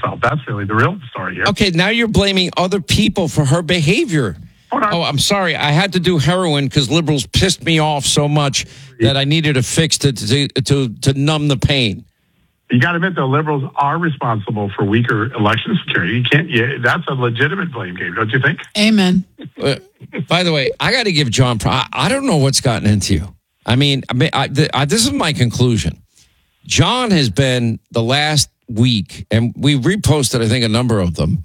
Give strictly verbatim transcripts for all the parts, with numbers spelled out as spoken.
herself. That's really the real story here. Okay, now you're blaming other people for her behavior. Hold on. Oh, I'm sorry. I had to do heroin because liberals pissed me off so much that I needed a fix to to to, to numb the pain. You got to admit, though, liberals are responsible for weaker election security. You can't. Yeah, that's a legitimate blame game, don't you think? Amen. Uh, by the way, I got to give John. I, I don't know what's gotten into you. I mean, I mean, I, the, I, this is my conclusion. John has been the last week, and we reposted, I think, a number of them,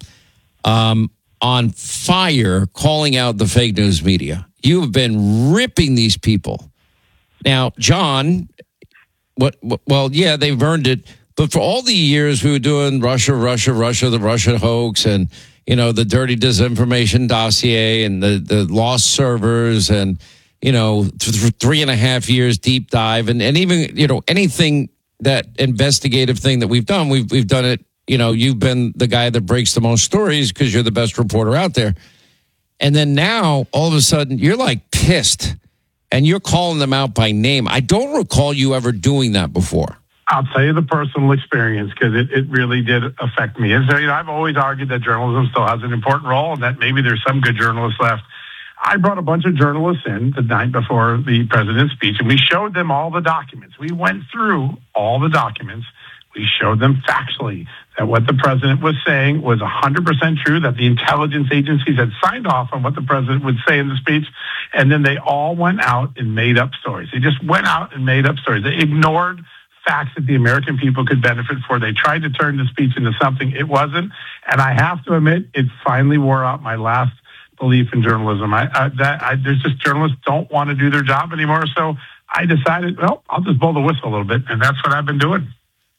um, on fire, calling out the fake news media. You have been ripping these people. Now, John, what? Well, yeah, they've earned it. But for all the years we were doing Russia, Russia, Russia, the Russia hoax, and you know the dirty disinformation dossier, and the the lost servers, and you know th- three and a half years deep dive, and, and even you know anything that investigative thing that we've done, we've we've done it. You know, you've been the guy that breaks the most stories because you're the best reporter out there. And then now, all of a sudden, you're like pissed, and you're calling them out by name. I don't recall you ever doing that before. I'll tell you the personal experience because it, it really did affect me. And so, you know, I've always argued that journalism still has an important role and that maybe there's some good journalists left. I brought a bunch of journalists in the night before the president's speech, and we showed them all the documents. We went through all the documents. We showed them factually that what the president was saying was one hundred percent true, that the intelligence agencies had signed off on what the president would say in the speech, and then they all went out and made up stories. They just went out and made up stories. They ignored facts that the American people could benefit for. They tried to turn the speech into something it wasn't, and I have to admit, it finally wore out my last belief in journalism. I, I, that, I there's just journalists don't want to do their job anymore, so I decided, well, I'll just blow the whistle a little bit, and that's what I've been doing.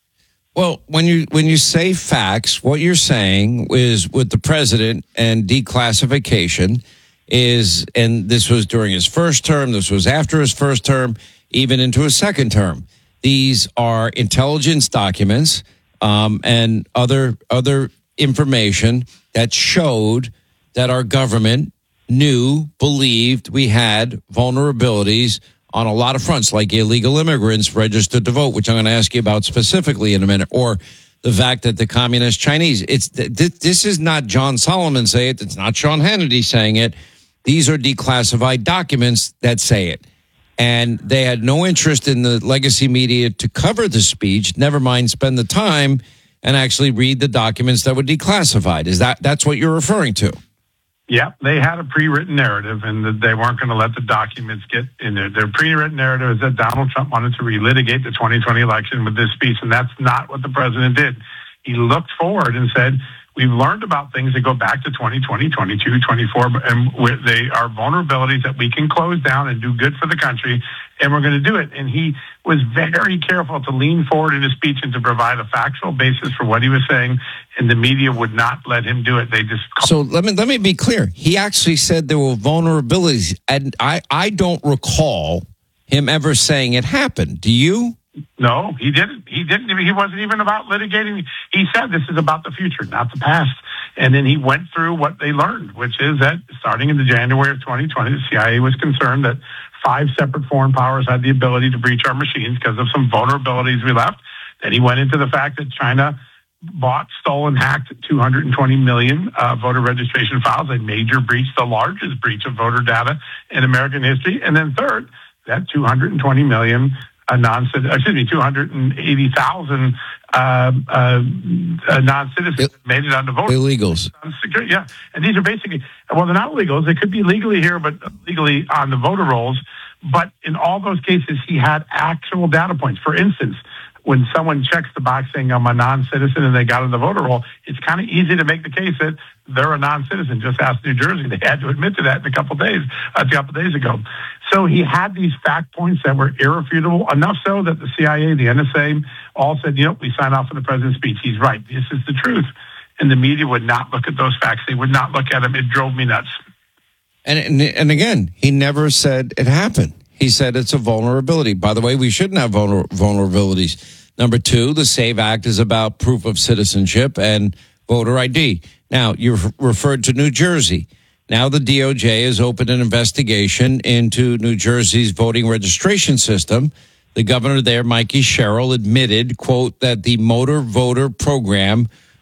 Well, when you when you say facts, what you're saying is with the president and declassification is, and this was during his first term, this was after his first term, even into his second term. These are intelligence documents um, and other other information that showed that our government knew, believed we had vulnerabilities on a lot of fronts, like illegal immigrants registered to vote, which I'm going to ask you about specifically in a minute, or the fact that the communist Chinese. It's this is not John Solomon saying it. It's not Sean Hannity saying it. These are declassified documents that say it. And they had no interest in the legacy media to cover the speech, never mind spend the time and actually read the documents that were declassified. Is that that's what you're referring to? Yeah, they had a pre-written narrative, and they weren't going to let the documents get in there. Their pre-written narrative is that Donald Trump wanted to relitigate the twenty twenty election with this speech, and that's not what the president did. He looked forward and said, we've learned about things that go back to twenty twenty, twenty-two, twenty-four, and they are vulnerabilities that we can close down and do good for the country, and we're going to do it. And he was very careful to lean forward in his speech and to provide a factual basis for what he was saying, and the media would not let him do it. They just so let me let me be clear. He actually said there were vulnerabilities, and I I don't recall him ever saying it happened. Do you? No, he didn't. He didn't. He wasn't even about litigating. He said this is about the future, not the past. And then he went through what they learned, which is that starting in the January of twenty twenty, the C I A was concerned that five separate foreign powers had the ability to breach our machines because of some vulnerabilities we left. Then he went into the fact that China bought, stole, and hacked two hundred twenty million uh, voter registration files, a major breach, the largest breach of voter data in American history. And then third, that two hundred twenty million a non excuse me, two hundred eighty thousand uh, uh, uh, non-citizens Il- made it onto voter illegals. Yeah, and these are basically, well, they're not illegals. They could be legally here, but legally on the voter rolls. But in all those cases, he had actual data points. For instance, when someone checks the box saying I'm a non-citizen and they got on the voter roll, it's kind of easy to make the case that they're a non-citizen. Just ask New Jersey. They had to admit to that in a couple of days, a couple of days ago. So he had these fact points that were irrefutable, enough so that the C I A, the N S A, all said, you know, we sign off on the president's speech. He's right. This is the truth. And the media would not look at those facts. They would not look at them. It drove me nuts. And, and and again, he never said it happened. He said it's a vulnerability. By the way, we shouldn't have vulner- vulnerabilities. Number two, the SAVE Act is about proof of citizenship and voter I D. Now, you referred to New Jersey. Now the D O J has opened an investigation into New Jersey's voting registration system. The governor there, Mikey Sherrill, admitted, quote, that the motor voter program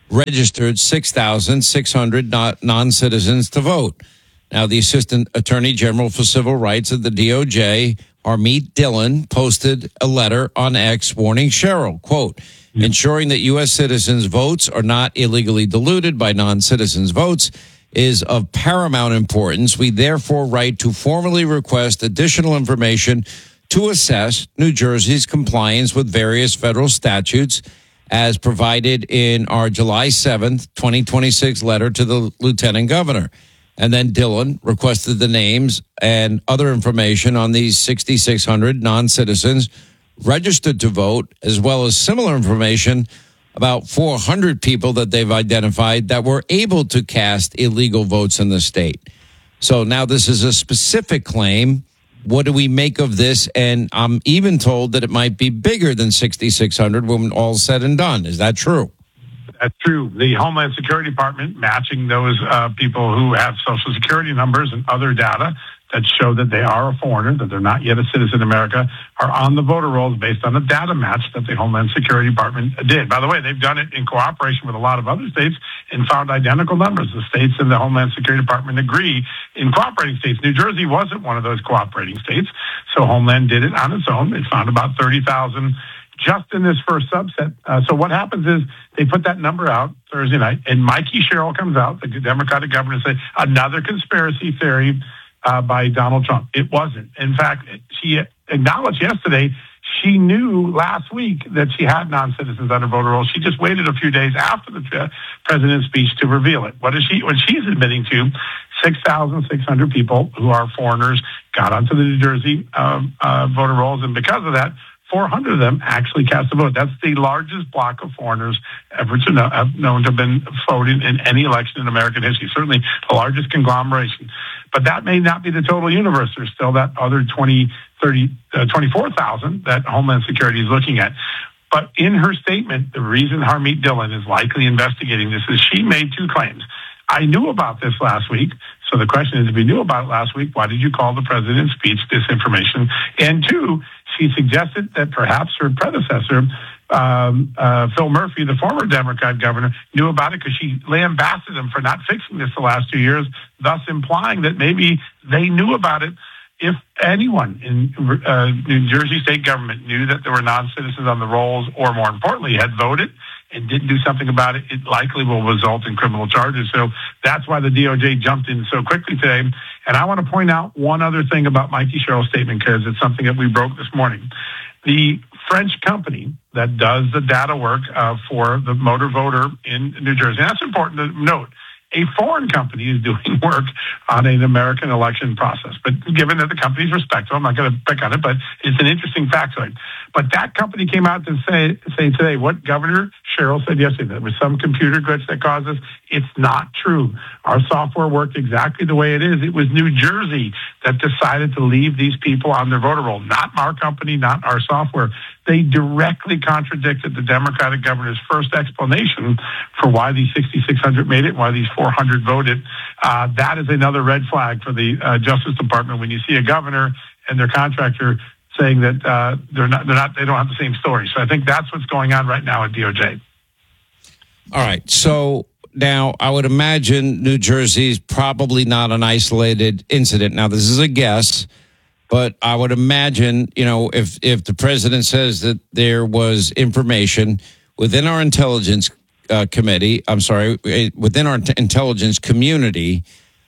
registered six thousand six hundred non-citizens to vote. Now, the Assistant Attorney General for Civil Rights at the D O J, Harmeet Dillon, posted a letter on X warning Cheryl, quote, ensuring that U S citizens' votes are not illegally diluted by non-citizens' votes is of paramount importance. We therefore write to formally request additional information to assess New Jersey's compliance with various federal statutes as provided in our July seventh, twenty twenty-six letter to the Lieutenant Governor. And then Dillon requested the names and other information on these six thousand six hundred non-citizens registered to vote, as well as similar information about four hundred people that they've identified that were able to cast illegal votes in the state. So now this is a specific claim. What do we make of this? And I'm even told that it might be bigger than six thousand six hundred when all's said and done. Is that true? That's true. The Homeland Security Department matching those uh, people who have Social Security numbers and other data that show that they are a foreigner, that they're not yet a citizen of America, are on the voter rolls based on the data match that the Homeland Security Department did. By the way, they've done it in cooperation with a lot of other states and found identical numbers. The states and the Homeland Security Department agree in cooperating states. New Jersey wasn't one of those cooperating states, so Homeland did it on its own. It found about thirty thousand just in this first subset. Uh, so what happens is they put that number out Thursday night, and Mikey Sherrill comes out, the Democratic governor, and says, another conspiracy theory uh, by Donald Trump. It wasn't. In fact, she acknowledged yesterday she knew last week that she had non-citizens on her voter roll. She just waited a few days after the president's speech to reveal it. What is she? What she's admitting to, six thousand six hundred people who are foreigners got onto the New Jersey um, uh, voter rolls, and because of that, four hundred of them actually cast a vote. That's the largest block of foreigners ever to know, have known to have been voting in any election in American history. Certainly the largest conglomeration. But that may not be the total universe. There's still that other twenty, thirty, uh, twenty-four thousand that Homeland Security is looking at. But in her statement, the reason Harmeet Dillon is likely investigating this is she made two claims. I knew about this last week. So the question is, if you knew about it last week, why did you call the president's speech disinformation? And two, she suggested that perhaps her predecessor, um, uh, Phil Murphy, the former Democrat governor, knew about it because she lambasted him for not fixing this the last two years, thus implying that maybe they knew about it. If anyone in uh, New Jersey state government knew that there were non-citizens on the rolls, or more importantly, had voted and didn't do something about it, it likely will result in criminal charges. So that's why the D O J jumped in so quickly today. And I want to point out one other thing about Mikey Sherrill's statement, because it's something that we broke this morning. The French company that does the data work uh, for the motor voter in New Jersey, and that's important to note, a foreign company is doing work on an American election process. But given that the company is respectful, I'm not going to pick on it, but it's an interesting factoid. But that company came out to say, say today what Governor Sherrill said yesterday, that there was some computer glitch that caused this. It's not true. Our software worked exactly the way it is. It was New Jersey that decided to leave these people on their voter roll, not our company, not our software. They directly contradicted the Democratic governor's first explanation for why these six thousand six hundred made it, why these four hundred voted. Uh, that is another red flag for the uh, Justice Department when you see a governor and their contractor saying that uh, they're not, they're not, they don't have the same story. So I think that's what's going on right now at D O J. All right. So now I would imagine New Jersey's probably not an isolated incident. Now, this is a guess. But I would imagine, you know, if, if the president says that there was information within our intelligence uh, committee, I'm sorry, within our t- intelligence community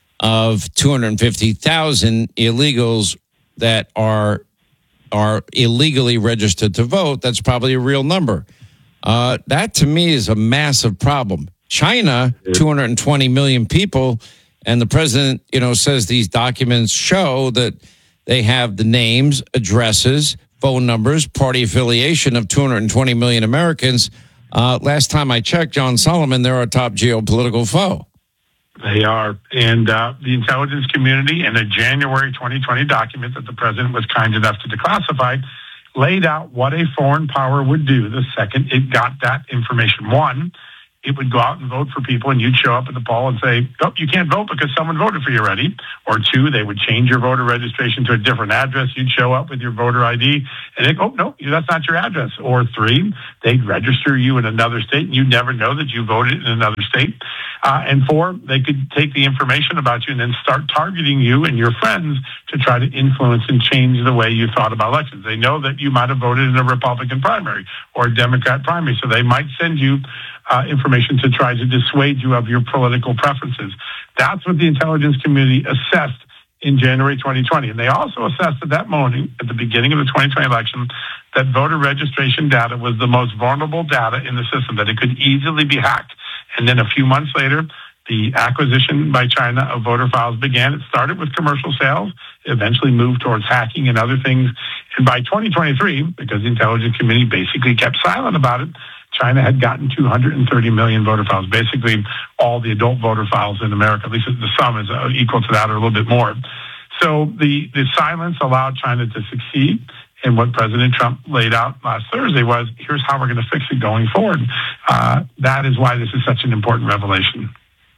of two hundred fifty thousand illegals that are are illegally registered to vote, that's probably a real number. Uh, that to me is a massive problem. China, two hundred twenty million people, and the president, you know, says these documents show that they have the names, addresses, phone numbers, party affiliation of two hundred twenty million Americans. Uh, last time I checked, John Solomon, they're our top geopolitical foe. They are. And uh, the intelligence community in a January twenty twenty document that the president was kind enough to declassify laid out what a foreign power would do the second it got that information. One, it would go out and vote for people, and you'd show up at the poll and say, oh, you can't vote because someone voted for you already. Or two, they would change your voter registration to a different address. You'd show up with your voter I D, and they'd go, oh, no, that's not your address. Or three, they'd register you in another state, and you'd never know that you voted in another state. Uh, and four, they could take the information about you and then start targeting you and your friends to try to influence and change the way you thought about elections. They know that you might have voted in a Republican primary or a Democrat primary, so they might send you uh, information to try to dissuade you of your political preferences. That's what the intelligence community assessed in January twenty twenty. And they also assessed at that morning, at the beginning of the twenty twenty election, that voter registration data was the most vulnerable data in the system, that it could easily be hacked. And then a few months later, the acquisition by China of voter files began. It started with commercial sales, eventually moved towards hacking and other things. And by twenty twenty-three, because the intelligence community basically kept silent about it, China had gotten two hundred thirty million voter files, basically all the adult voter files in America. At least the sum is equal to that or a little bit more. So the, the silence allowed China to succeed. And what President Trump laid out last Thursday was, here's how we're going to fix it going forward. Uh, that is why this is such an important revelation.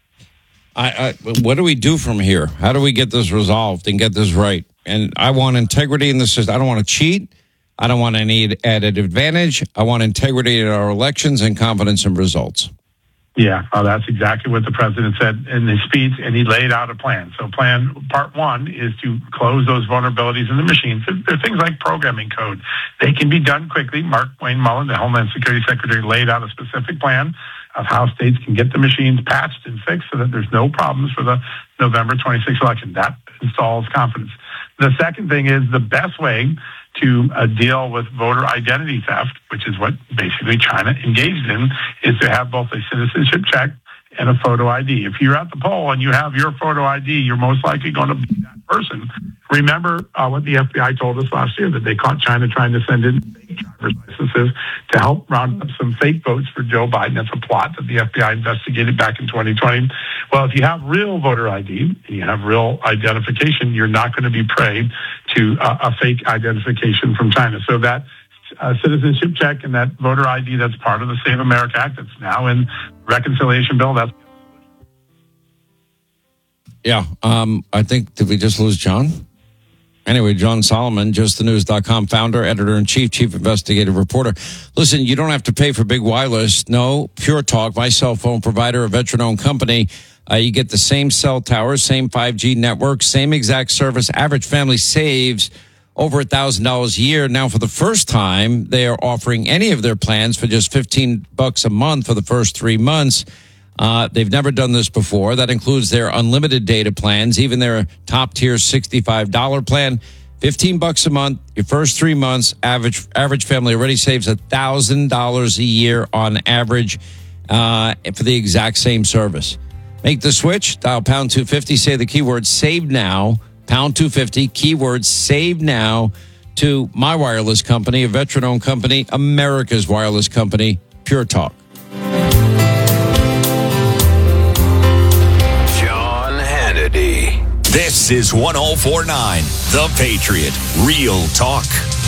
I, I, what do we do from here? How do we get this resolved and get this right? And I want integrity in the system. I don't want to cheat. I don't want any added advantage. I want integrity in our elections and confidence in results. Yeah, well, that's exactly what the president said in his speech, and he laid out a plan. So plan part one is to close those vulnerabilities in the machines. There are things like programming code. They can be done quickly. Mark Wayne Mullen, the Homeland Security Secretary, laid out a specific plan of how states can get the machines patched and fixed so that there's no problems for the November twenty-sixth election. That installs confidence. The second thing is the best way to uh, deal with voter identity theft, which is what basically China engaged in, is to have both a citizenship check and a photo I D. If you're at the poll and you have your photo I D, you're most likely going to be that person. Remember uh, what the F B I told us last year, that they caught China trying to send in fake driver's licenses to help round up some fake votes for Joe Biden. That's a plot that the F B I investigated back in twenty twenty. Well, if you have real voter I D and you have real identification, you're not going to be prey to uh, a fake identification from China. So that uh, citizenship check and that voter I D, that's part of the Save America Act. That's now in reconciliation bill. That's yeah. Um, I think, did we just lose John? Anyway, John Solomon, just the news dot com founder, editor-in-chief, chief investigative reporter. Listen, you don't have to pay for big wireless. No, Pure Talk, my cell phone provider, a veteran-owned company. Uh, you get the same cell towers, same five G network, same exact service. Average family saves over one thousand dollars a year. Now, for the first time, they are offering any of their plans for just fifteen bucks a month for the first three months. Uh, they've never done this before. That includes their unlimited data plans, even their top-tier sixty-five dollars plan. fifteen bucks a month, your first three months, average average family already saves one thousand dollars a year on average uh, for the exact same service. Make the switch, dial pound two fifty, say the keyword save now, pound two fifty, keyword save now to my wireless company, a veteran-owned company, America's wireless company, Pure Talk. John Hannity. This is one oh four point nine The Patriot. Real talk.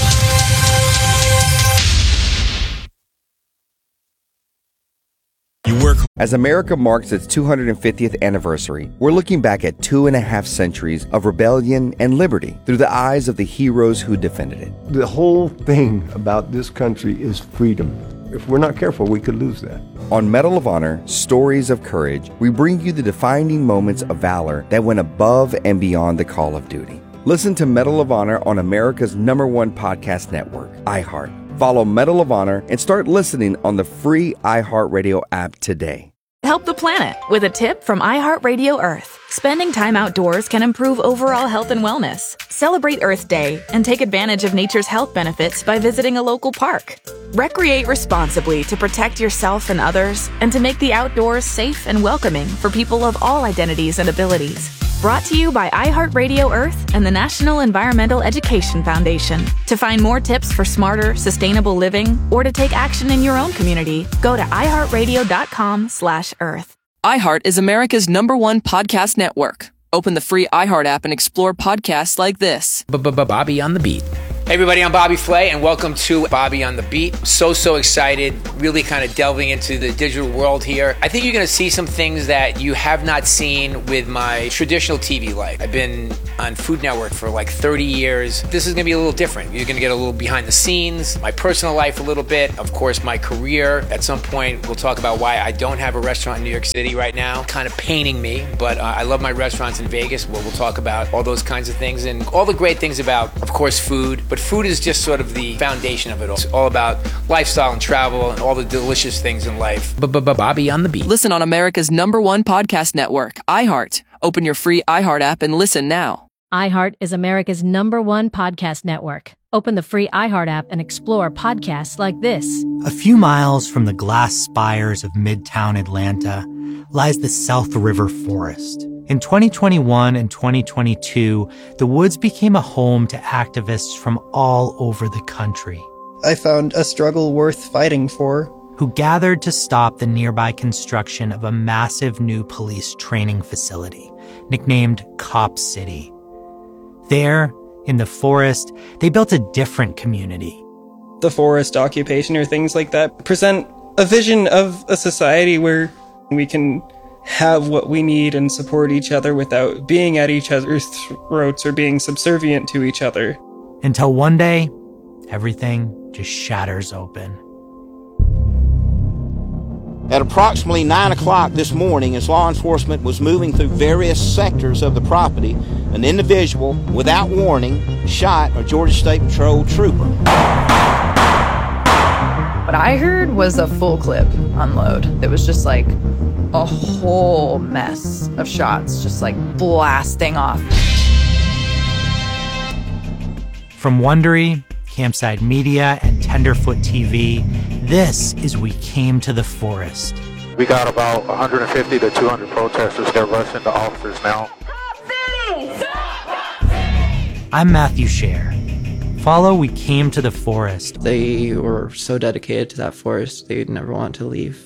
You work. As America marks its two hundred fiftieth anniversary, we're looking back at two and a half centuries of rebellion and liberty through the eyes of the heroes who defended it. The whole thing about this country is freedom. If we're not careful, we could lose that. On Medal of Honor, Stories of Courage, we bring you the defining moments of valor that went above and beyond the call of duty. Listen to Medal of Honor on America's number one podcast network, iHeart. Follow Medal of Honor and start listening on the free iHeartRadio app today. Help the planet with a tip from iHeartRadio Earth. Spending time outdoors can improve overall health and wellness. Celebrate Earth Day and take advantage of nature's health benefits by visiting a local park. Recreate responsibly to protect yourself and others, and to make the outdoors safe and welcoming for people of all identities and abilities. Brought to you by iHeartRadio Earth and the National Environmental Education Foundation. To find more tips for smarter, sustainable living, or to take action in your own community, go to iHeartRadio.com slash Earth. iHeart is America's number one podcast network. Open the free iHeart app and explore podcasts like this. Bobby on the beat. Hey everybody, I'm Bobby Flay and welcome to Bobby on the Beat. So, so excited, really kind of delving into the digital world here. I think you're going to see some things that you have not seen with my traditional T V life. I've been on Food Network for like thirty years. This is going to be a little different. You're going to get a little behind the scenes, my personal life a little bit, of course my career. At some point, we'll talk about why I don't have a restaurant in New York City right now. Kind of paining me, but uh, I love my restaurants in Vegas where we'll talk about all those kinds of things and all the great things about, of course, food. But food is just sort of the foundation of it all. It's all about lifestyle and travel and all the delicious things in life. Bobby on the Beat. Listen on America's number one podcast network, iHeart. Open your free iHeart app and listen now. iHeart is America's number one podcast network. Open the free iHeart app and explore podcasts like this. A few miles from the glass spires of Midtown Atlanta lies the South River Forest. In twenty twenty-one and twenty twenty-two, the woods became a home to activists from all over the country. I found a struggle worth fighting for. Who gathered to stop the nearby construction of a massive new police training facility, nicknamed Cop City. There, in the forest, they built a different community. The forest occupation or things like that present a vision of a society where we can have what we need and support each other without being at each other's throats or being subservient to each other. Until one day, everything just shatters open. At approximately nine o'clock this morning, as law enforcement was moving through various sectors of the property, an individual, without warning, shot a Georgia State Patrol trooper. What I heard was a full clip unload. It was just like a whole mess of shots, just like blasting off. From Wondery, Campside Media, and Tenderfoot T V, this is We Came to the Forest. We got about one hundred fifty to two hundred protesters that rush into officers now. I'm Matthew Scher. Follow We Came to the Forest. They were so dedicated to that forest, they'd never want to leave.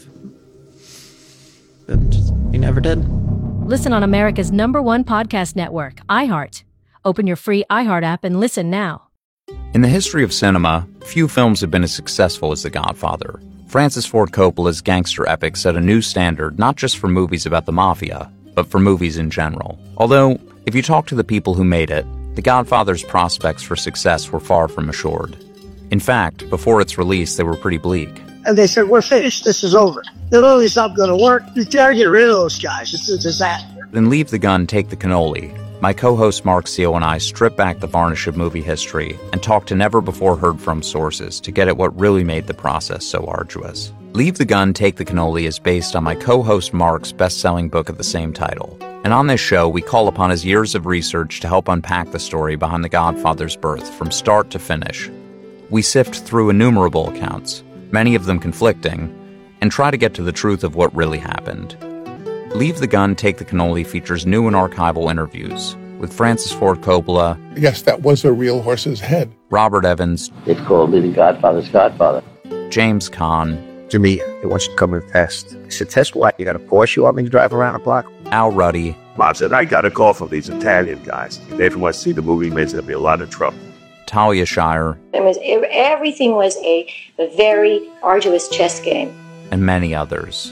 And they never did. Listen on America's number one podcast network, iHeart. Open your free iHeart app and listen now. In the history of cinema, few films have been as successful as The Godfather. Francis Ford Coppola's gangster epic set a new standard not just for movies about the mafia, but for movies in general. Although, if you talk to the people who made it, The Godfather's prospects for success were far from assured. In fact, before its release, they were pretty bleak. And they said, we're finished, this is over. The movie's not going to work. You gotta get rid of those guys. It's a disaster. Then Leave the Gun, Take the Cannoli. My co-host Mark Seal and I strip back the varnish of movie history and talk to never-before-heard-from sources to get at what really made the process so arduous. Leave the Gun, Take the Cannoli is based on my co-host Mark's best-selling book of the same title. And on this show, we call upon his years of research to help unpack the story behind The Godfather's birth from start to finish. We sift through innumerable accounts, many of them conflicting, and try to get to the truth of what really happened. Leave the Gun, Take the Cannoli features new and archival interviews with Francis Ford Coppola. Yes, that was a real horse's head. Robert Evans. It's called The Godfather's Godfather. James Caan. Jimmy, they want you to come and test. I said, test what? You got a Porsche you want me to drive around the block? Al Ruddy. Bob said, I got a call from these Italian guys. They want to see the movie, means there'll be a lot of trouble. Talia Shire. It was, everything was a, a very arduous chess game. And many others.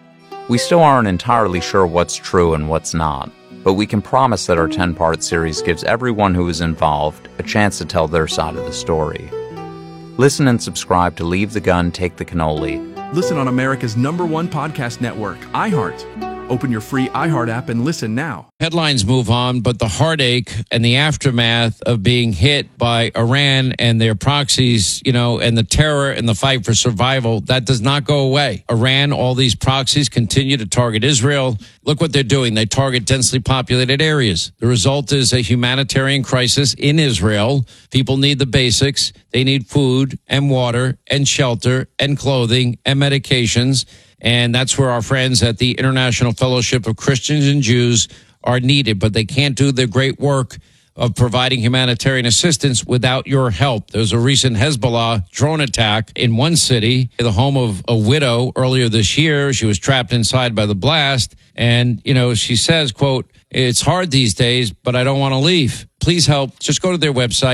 We still aren't entirely sure what's true and what's not, but we can promise that our ten-part series gives everyone who is involved a chance to tell their side of the story. Listen and subscribe to Leave the Gun, Take the Cannoli. Listen on America's number one podcast network, iHeart. Open your free iHeart app and listen now. Headlines move on, but the heartache and the aftermath of being hit by Iran and their proxies, you know, and the terror and the fight for survival, that does not go away. Iran, all these proxies continue to target Israel. Look what they're doing. They target densely populated areas. The result is a humanitarian crisis in Israel. People need the basics. They need food and water and shelter and clothing and medications. And that's where our friends at the International Fellowship of Christians and Jews are needed. But they can't do the great work of providing humanitarian assistance without your help. There was a recent Hezbollah drone attack in one city, the home of a widow earlier this year. She was trapped inside by the blast. And, you know, she says, quote, it's hard these days, but I don't want to leave. Please help. Just go to their website,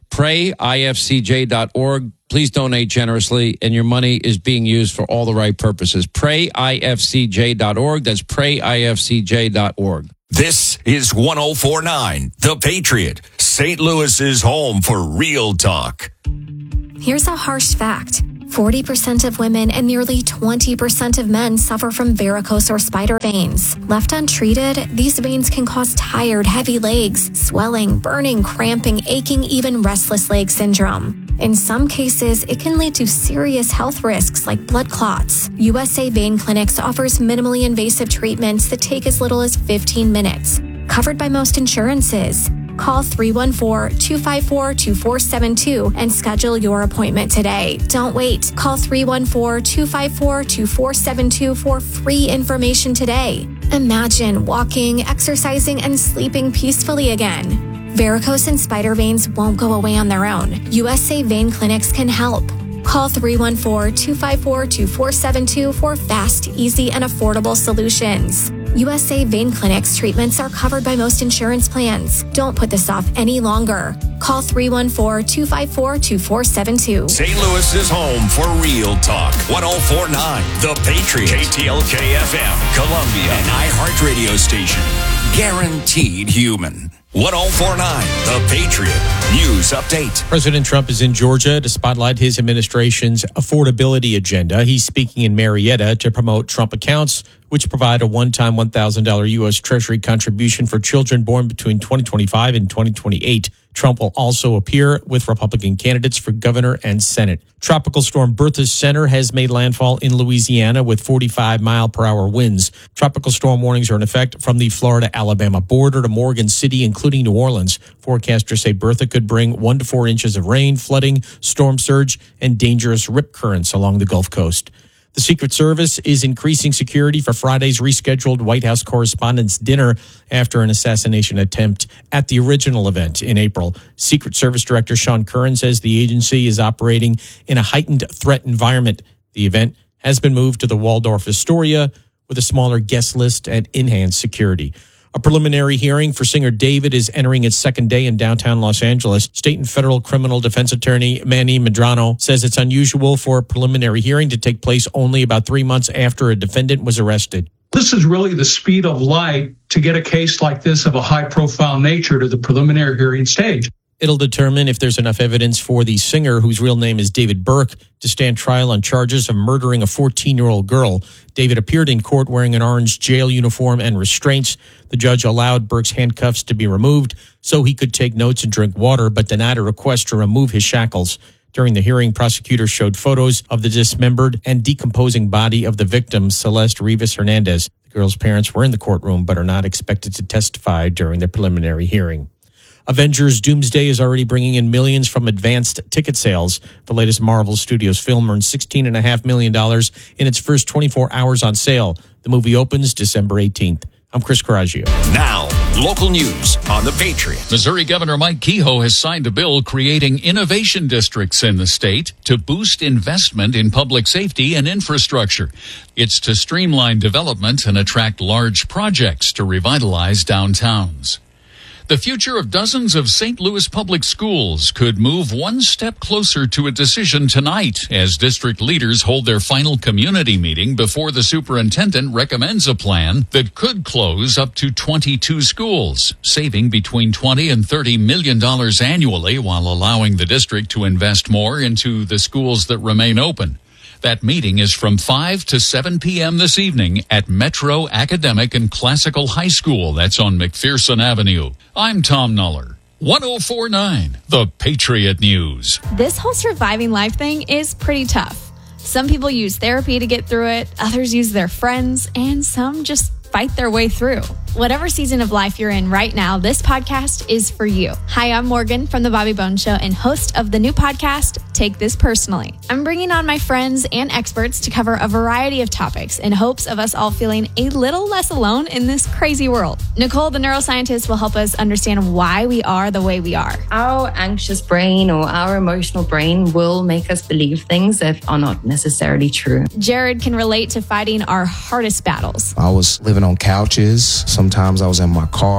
pray I F C J dot org. Please donate generously, and your money is being used for all the right purposes. pray I F C J dot org. That's pray I F C J dot org. This is one oh four point nine, The Patriot, Saint Louis's home for real talk. Here's a harsh fact. forty percent of women and nearly twenty percent of men suffer from varicose or spider veins. Left untreated, these veins can cause tired, heavy legs, swelling, burning, cramping, aching, even restless leg syndrome. In some cases, it can lead to serious health risks like blood clots. U S A Vein Clinics offers minimally invasive treatments that take as little as fifteen minutes. Covered by most insurances. Call three one four, two five four, two four seven two and schedule your appointment today. Don't wait. Call three one four, two five four, two four seven two for free information today. Imagine walking, exercising, and sleeping peacefully again. Varicose and spider veins won't go away on their own. U S A Vein Clinics can help. Call three one four, two five four, two four seven two for fast, easy, and affordable solutions. U S A Vein Clinics treatments are covered by most insurance plans. Don't put this off any longer. Call three one four, two five four, two four seven two. Saint Louis's home for real talk. one oh four point nine, The Patriot, K T L K F M, Columbia, an iHeart radio station. Guaranteed human. one oh four point nine, The Patriot. News update. President Trump is in Georgia to spotlight his administration's affordability agenda. He's speaking in Marietta to promote Trump accounts, which provide a one-time one thousand dollars U S Treasury contribution for children born between twenty twenty-five and twenty twenty-eight. Trump will also appear with Republican candidates for governor and Senate. Tropical storm Bertha's center has made landfall in Louisiana with forty-five mile per hour winds. Tropical storm warnings are in effect from the Florida-Alabama border to Morgan City, including New Orleans. Forecasters say Bertha could bring one to four inches of rain, flooding, storm surge, and dangerous rip currents along the Gulf Coast. The Secret Service is increasing security for Friday's rescheduled White House Correspondents' Dinner after an assassination attempt at the original event in April. Secret Service Director Sean Curran says the agency is operating in a heightened threat environment. The event has been moved to the Waldorf Astoria with a smaller guest list and enhanced security. A preliminary hearing for singer David is entering its second day in downtown Los Angeles. State and federal criminal defense attorney Manny Medrano says it's unusual for a preliminary hearing to take place only about three months after a defendant was arrested. This is really the speed of light to get a case like this of a high-profile nature to the preliminary hearing stage. It'll determine if there's enough evidence for the singer, whose real name is David Burke, to stand trial on charges of murdering a fourteen-year-old girl. David appeared in court wearing an orange jail uniform and restraints. The judge allowed Burke's handcuffs to be removed so he could take notes and drink water, but denied a request to remove his shackles. During the hearing, prosecutors showed photos of the dismembered and decomposing body of the victim, Celeste Rivas Hernandez. The girl's parents were in the courtroom but are not expected to testify during the preliminary hearing. Avengers Doomsday is already bringing in millions from advanced ticket sales. The latest Marvel Studios film earned sixteen point five million dollars in its first twenty-four hours on sale. The movie opens December eighteenth. I'm Chris Coraggio. Now, local news on The Patriot. Missouri Governor Mike Kehoe has signed a bill creating innovation districts in the state to boost investment in public safety and infrastructure. It's to streamline development and attract large projects to revitalize downtowns. The future of dozens of Saint Louis public schools could move one step closer to a decision tonight as district leaders hold their final community meeting before the superintendent recommends a plan that could close up to twenty-two schools, saving between twenty and thirty million dollars annually while allowing the district to invest more into the schools that remain open. That meeting is from five to seven p.m. this evening at Metro Academic and Classical High School. That's on McPherson Avenue. I'm Tom Nuller. one oh four point nine, The Patriot News. This whole surviving life thing is pretty tough. Some people use therapy to get through it, others use their friends, and some just fight their way through. Whatever season of life you're in right now, this podcast is for you. Hi, I'm Morgan from The Bobby Bones Show and host of the new podcast, Take This Personally. I'm bringing on my friends and experts to cover a variety of topics in hopes of us all feeling a little less alone in this crazy world. Nicole, the neuroscientist, will help us understand why we are the way we are. Our anxious brain or our emotional brain will make us believe things that are not necessarily true. Jared can relate to fighting our hardest battles. I was living on couches. Sometimes I was in my car.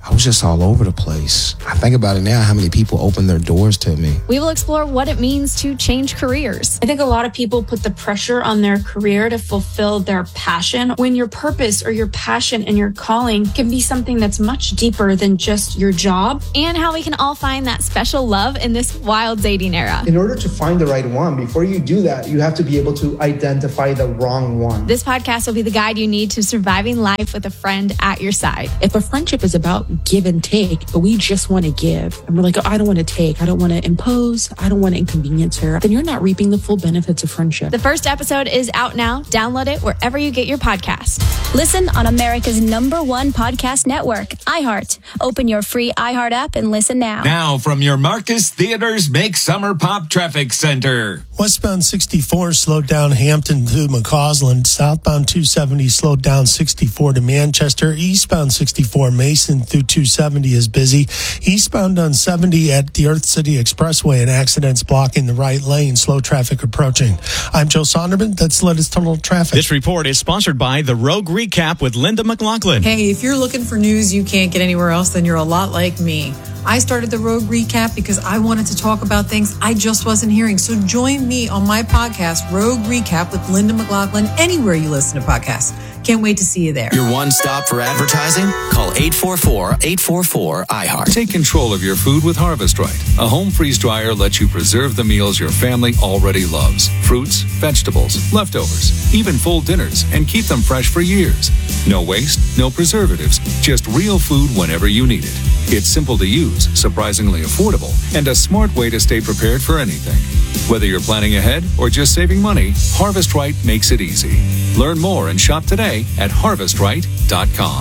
I was just all over the place. I think about it now, how many people opened their doors to me. We will explore what it means to change careers. I think a lot of people put the pressure on their career to fulfill their passion, when your purpose or your passion and your calling can be something that's much deeper than just your job. And how we can all find that special love in this wild dating era. In order to find the right one, before you do that, you have to be able to identify the wrong one. This podcast will be the guide you need to surviving life with a friend at your side. If a friendship is about give and take, but we just want to give, and we're like, oh, I don't want to take, I don't want to impose, I don't want to inconvenience her, then you're not reaping the full benefits of friendship. The first episode is out now. Download it wherever you get your podcast. Listen on America's number one podcast network, iHeart. Open your free iHeart app and listen now. Now from your Marcus Theaters Make Summer Pop Traffic Center. Westbound sixty-four slowed down Hampton to McCausland. Southbound two seventy slowed down sixty-four to Manchester. Eastbound sixty-four Mason through two seventy is busy. Eastbound on seventy at the Earth City Expressway, an accident's blocking the right lane. Slow traffic approaching. I'm Joe Sonderman. That's the latest total traffic. This report is sponsored by The Rogue Recap with Linda McLaughlin. Hey, if you're looking for news you can't get anywhere else, then you're a lot like me. I started the Rogue Recap because I wanted to talk about things I just wasn't hearing. So join me on my podcast, Rogue Recap with Linda McLaughlin, anywhere you listen to podcasts. Can't wait to see you there. Your one stop for advertising? Call eight four four, eight four four, iHeart. Take control of your food with Harvest Right. A home freeze dryer lets you preserve the meals your family already loves. Fruits, vegetables, leftovers, even full dinners, and keep them fresh for years. No waste, no preservatives, just real food whenever you need it. It's simple to use, surprisingly affordable, and a smart way to stay prepared for anything. Whether you're planning ahead or just saving money, Harvest Right makes it easy. Learn more and shop today at harvest right dot com.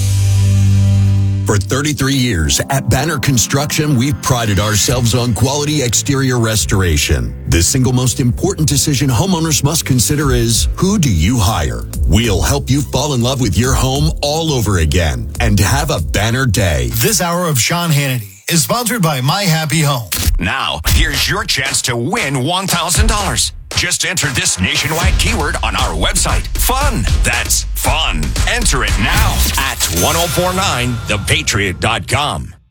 For thirty-three years, at Banner Construction, we've prided ourselves on quality exterior restoration. The single most important decision homeowners must consider is, who do you hire? We'll help you fall in love with your home all over again and have a banner day. This hour of Sean Hannity is sponsored by My Happy Home. Now, here's your chance to win one thousand dollars. Just enter this nationwide keyword on our website. Fun. That's fun. Enter it now at ten forty-nine the patriot dot com.